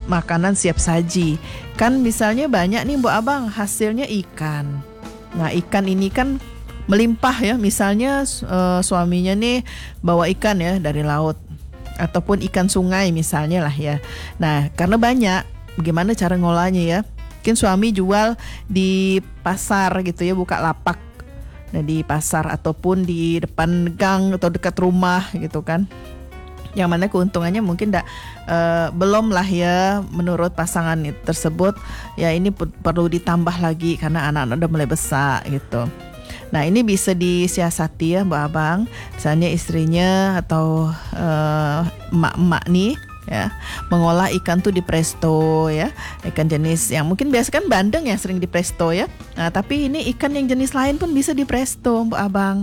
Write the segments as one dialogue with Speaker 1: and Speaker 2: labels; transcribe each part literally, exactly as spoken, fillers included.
Speaker 1: makanan siap saji. Kan misalnya banyak nih Bu Abang hasilnya ikan. Nah ikan ini kan melimpah ya. Misalnya uh, suaminya nih bawa ikan ya dari laut ataupun ikan sungai misalnya lah ya. Nah karena banyak, bagaimana cara ngolahnya ya? Mungkin suami jual di pasar gitu ya, buka lapak. Nah di pasar ataupun di depan gang atau dekat rumah gitu kan. Yang mana keuntungannya mungkin tidak uh, belum lah ya menurut pasangan tersebut. Ya ini perlu ditambah lagi karena anak-anak udah mulai besar gitu. Nah ini bisa disiasati ya Mbak Abang. Misalnya istrinya atau uh, emak-emak nih ya mengolah ikan tuh di presto ya, ikan jenis yang mungkin biasa kan bandeng yang sering di presto ya. Nah tapi ini ikan yang jenis lain pun bisa di presto Mbak Abang.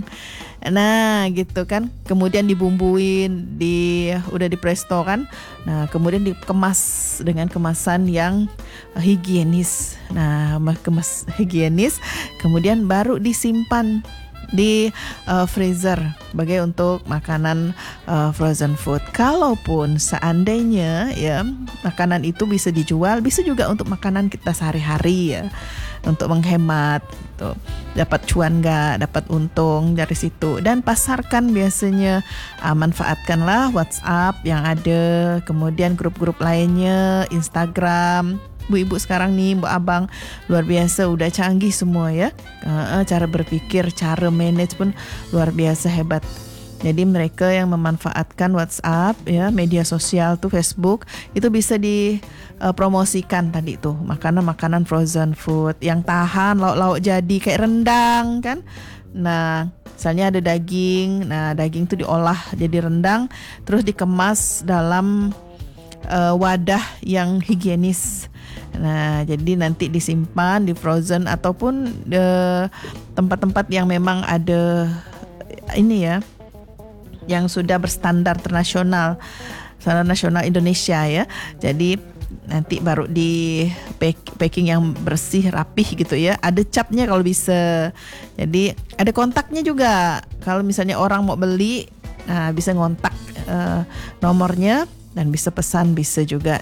Speaker 1: Nah gitu kan, kemudian dibumbuin, di udah di presto kan. Nah kemudian dikemas dengan kemasan yang higienis. Nah kemas higienis, kemudian baru disimpan di uh, freezer sebagai untuk makanan uh, frozen food. Kalaupun seandainya ya makanan itu bisa dijual, bisa juga untuk makanan kita sehari-hari ya, untuk menghemat gitu. Dapat cuan nggak, dapat untung dari situ. Dan pasarkan biasanya, uh, manfaatkanlah WhatsApp yang ada, kemudian grup-grup lainnya, Instagram. Bu-ibu sekarang nih, Bu Abang luar biasa udah canggih semua ya. Uh, cara berpikir, cara manage pun luar biasa hebat. Jadi mereka yang memanfaatkan WhatsApp ya, media sosial tuh Facebook, itu bisa dipromosikan uh, tadi tuh makanan-makanan frozen food yang tahan, lauk-lauk jadi kayak rendang kan. Nah, misalnya ada daging, nah daging tuh diolah jadi rendang, terus dikemas dalam uh, wadah yang higienis. Nah, jadi nanti disimpan di frozen ataupun di tempat-tempat yang memang ada ini ya, yang sudah berstandar internasional, standar nasional Indonesia ya. Jadi nanti baru di pack, packing yang bersih, rapih gitu ya. Ada capnya kalau bisa. Jadi ada kontaknya juga. Kalau misalnya orang mau beli, nah bisa ngontak uh, nomornya. Dan bisa pesan, bisa juga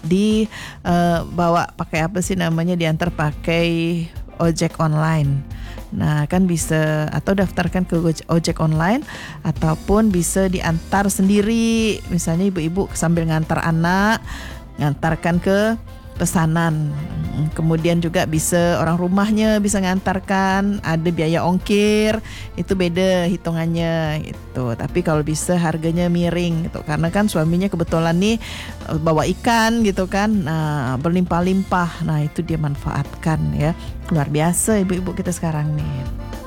Speaker 1: dibawa uh, pakai apa sih namanya, diantar pakai ojek online. Nah kan bisa, atau daftarkan ke ojek online, ataupun bisa diantar sendiri. Misalnya ibu-ibu sambil ngantar anak, ngantarkan ke pesanan. Kemudian juga bisa orang rumahnya bisa ngantarkan, ada biaya ongkir, itu beda hitungannya gitu. Tapi kalau bisa harganya miring gitu, karena kan suaminya kebetulan nih bawa ikan gitu kan, nah berlimpah-limpah. Nah itu dia manfaatkan ya, luar biasa ibu-ibu kita sekarang nih.